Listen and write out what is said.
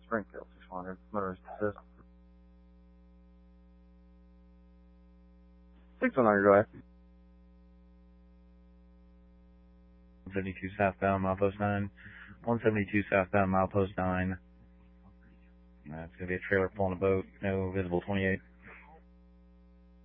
Springfield, 600. Motorist assist. 600, go ahead. 172 southbound, milepost 9. 172 southbound, milepost 9. It's going to be a trailer pulling a boat. No visible 28.